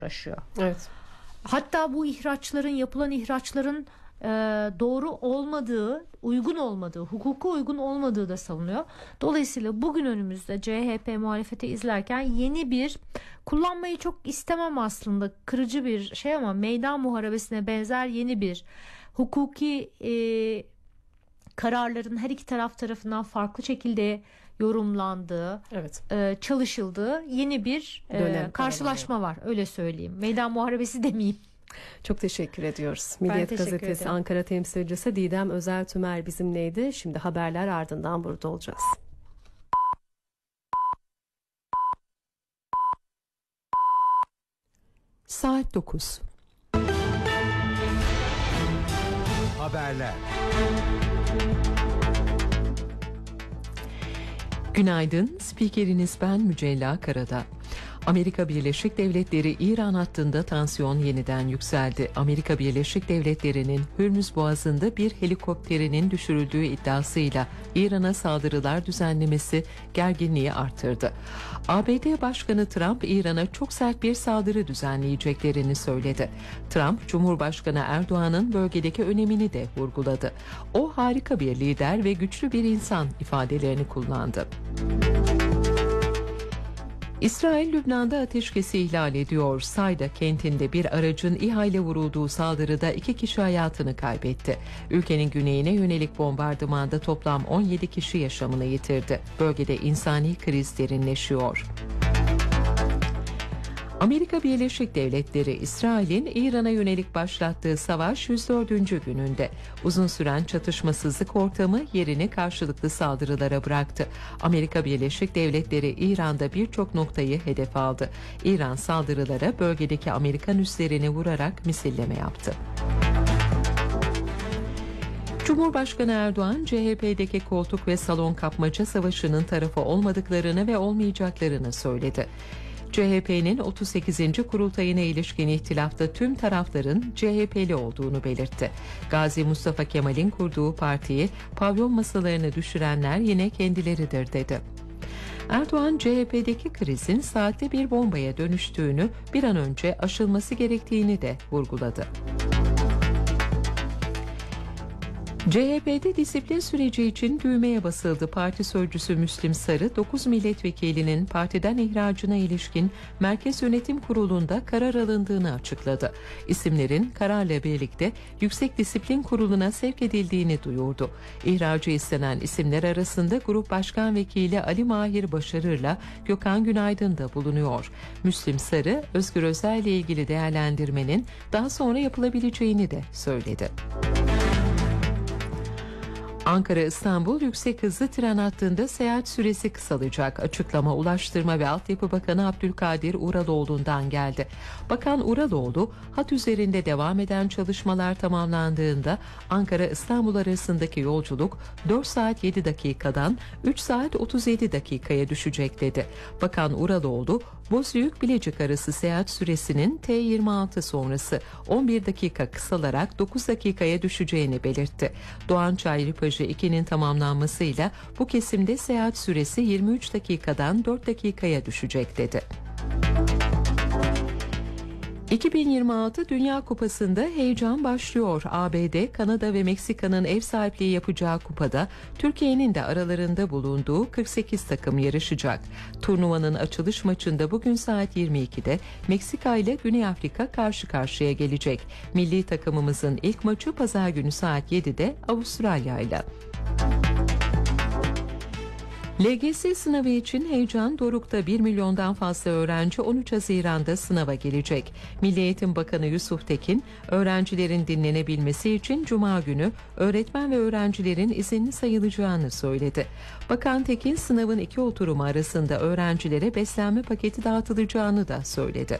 uğraşıyor. Evet. Hatta bu yapılan ihraçların doğru olmadığı, uygun olmadığı, hukuka uygun olmadığı da savunuyor. Dolayısıyla bugün önümüzde CHP muhalefeti izlerken yeni bir, kullanmayı çok istemem aslında, kırıcı bir şey ama meydan muharebesine benzer yeni bir hukuki kararların her iki taraf tarafından farklı şekilde yorumlandığı, evet, çalışıldığı yeni bir karşılaşma var. Öyle söyleyeyim. Meydan muharebesi demeyeyim. Çok teşekkür ediyoruz. Milliyet Gazetesi Ankara temsilcisi Didem Özer-Tümer bizimleydi. Şimdi haberler ardından burada olacağız. Saat 9. Haberler. Günaydın, spikeriniz ben Mücella Karada. Amerika Birleşik Devletleri İran hattında tansiyon yeniden yükseldi. Amerika Birleşik Devletleri'nin Hürmüz Boğazı'nda bir helikopterinin düşürüldüğü iddiasıyla İran'a saldırılar düzenlemesi gerginliği artırdı. ABD Başkanı Trump İran'a çok sert bir saldırı düzenleyeceklerini söyledi. Trump, Cumhurbaşkanı Erdoğan'ın bölgedeki önemini de vurguladı. O harika bir lider ve güçlü bir insan ifadelerini kullandı. İsrail, Lübnan'da ateşkesi ihlal ediyor. Sayda kentinde bir aracın İHA ile vurulduğu saldırıda 2 kişi hayatını kaybetti. Ülkenin güneyine yönelik bombardımanda toplam 17 kişi yaşamını yitirdi. Bölgede insani kriz derinleşiyor. Amerika Birleşik Devletleri, İsrail'in İran'a yönelik başlattığı savaş 104. gününde. Uzun süren çatışmasızlık ortamı yerini karşılıklı saldırılara bıraktı. Amerika Birleşik Devletleri İran'da birçok noktayı hedef aldı. İran saldırılara bölgedeki Amerikan üslerini vurarak misilleme yaptı. Cumhurbaşkanı Erdoğan, CHP'deki koltuk ve salon kapmaca savaşının tarafı olmadıklarını ve olmayacaklarını söyledi. CHP'nin 38. kurultayına ilişkin ihtilafta tüm tarafların CHP'li olduğunu belirtti. Gazi Mustafa Kemal'in kurduğu partiyi pavyon masalarını düşürenler yine kendileridir dedi. Erdoğan, CHP'deki krizin saatte bir bombaya dönüştüğünü, bir an önce aşılması gerektiğini de vurguladı. CHP'de disiplin süreci için düğmeye basıldı. Parti sözcüsü Müslim Sarı, 9 milletvekilinin partiden ihracına ilişkin Merkez Yönetim Kurulu'nda karar alındığını açıkladı. İsimlerin kararla birlikte Yüksek Disiplin Kurulu'na sevk edildiğini duyurdu. İhracı istenen isimler arasında Grup Başkan Vekili Ali Mahir Başarır'la Gökhan Günaydın da bulunuyor. Müslim Sarı, Özgür Özel ile ilgili değerlendirmenin daha sonra yapılabileceğini de söyledi. Ankara-İstanbul yüksek hızlı tren hattında seyahat süresi kısalacak. Açıklama Ulaştırma ve Altyapı Bakanı Abdülkadir Uraloğlu'ndan geldi. Bakan Uraloğlu, hat üzerinde devam eden çalışmalar tamamlandığında Ankara-İstanbul arasındaki yolculuk 4 saat 7 dakikadan 3 saat 37 dakikaya düşecek dedi. Bakan Uraloğlu, Bozüyük Bilecik arası seyahat süresinin T26 sonrası 11 dakika kısalarak 9 dakikaya düşeceğini belirtti. Doğançay Ripajı 2'nin tamamlanmasıyla bu kesimde seyahat süresi 23 dakikadan 4 dakikaya düşecek dedi. 2026 Dünya Kupası'nda heyecan başlıyor. ABD, Kanada ve Meksika'nın ev sahipliği yapacağı kupada Türkiye'nin de aralarında bulunduğu 48 takım yarışacak. Turnuvanın açılış maçında bugün saat 22'de Meksika ile Güney Afrika karşı karşıya gelecek. Milli takımımızın ilk maçı pazar günü saat 7'de Avustralya ile. LGS sınavı için heyecan dorukta. 1 milyondan fazla öğrenci 13 Haziran'da sınava girecek. Milli Eğitim Bakanı Yusuf Tekin, öğrencilerin dinlenebilmesi için Cuma günü öğretmen ve öğrencilerin izinli sayılacağını söyledi. Bakan Tekin, sınavın 2 oturumu arasında öğrencilere beslenme paketi dağıtılacağını da söyledi.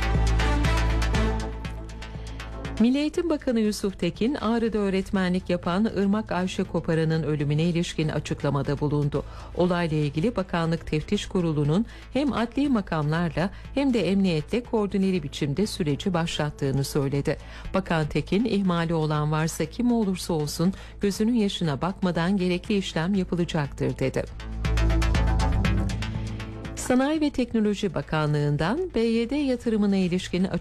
Milli Eğitim Bakanı Yusuf Tekin, Ağrı'da öğretmenlik yapan Irmak Ayşe Koparan'ın ölümüne ilişkin açıklamada bulundu. Olayla ilgili Bakanlık Teftiş Kurulu'nun hem adli makamlarla hem de emniyetle koordineli biçimde süreci başlattığını söyledi. Bakan Tekin, ihmali olan varsa kim olursa olsun gözünün yaşına bakmadan gerekli işlem yapılacaktır dedi. Sanayi ve Teknoloji Bakanlığı'ndan BYD yatırımına ilişkin